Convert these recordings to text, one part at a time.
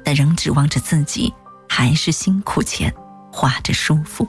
但仍指望着自己还是辛苦钱花着舒服。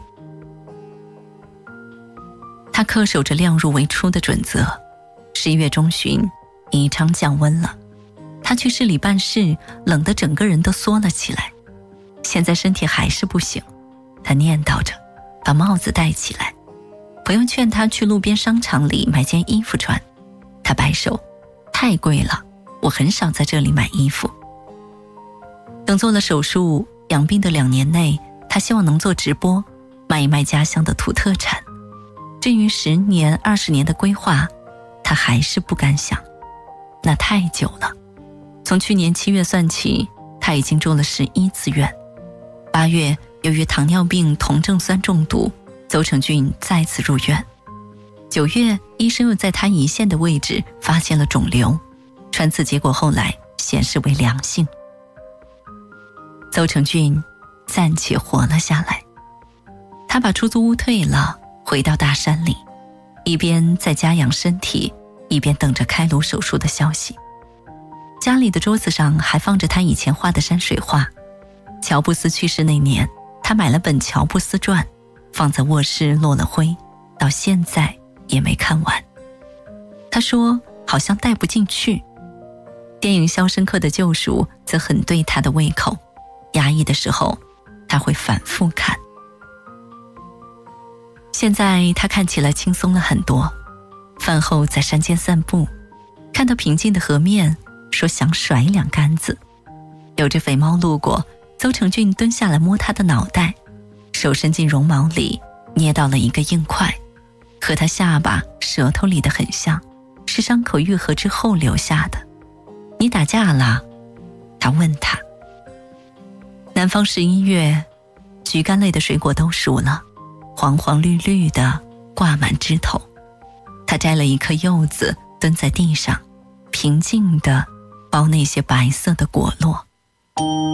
他恪守着量入为出的准则。11月中旬，宜昌降温了，他去市里办事，冷得整个人都缩了起来。现在身体还是不行，他念叨着，把帽子戴起来。朋友劝他去路边商场里买件衣服穿，他摆手，太贵了，我很少在这里买衣服。等做了手术养病的2年内，他希望能做直播，卖一卖家乡的土特产。至于10年、20年的规划，他还是不敢想，那太久了。从去年7月算起，他已经住了11次院。8月，由于糖尿病酮症酸中毒，邹成俊再次入院。9月，医生又在他胰腺的位置发现了肿瘤，穿刺结果后来显示为良性。邹成俊暂且活了下来。他把出租屋退了，回到大山里，一边在家养身体，一边等着开颅手术的消息。家里的桌子上还放着他以前画的山水画。乔布斯去世那年，他买了本《乔布斯传》，放在卧室落了灰，到现在也没看完。他说好像带不进去。电影《肖申克的救赎》则很对他的胃口，压抑的时候他会反复看。现在他看起来轻松了很多，饭后在山间散步，看到平静的河面，说想甩2竿子。有只肥猫路过，邹成俊蹲下来摸它的脑袋，手伸进绒毛里捏到了一个硬块，和他下巴舌头里的很像，是伤口愈合之后留下的。你打架了？他问他。南方11月，橘柑类的水果都熟了，黄黄绿绿的挂满枝头。他摘了一颗柚子，蹲在地上，平静地剥那些白色的果落。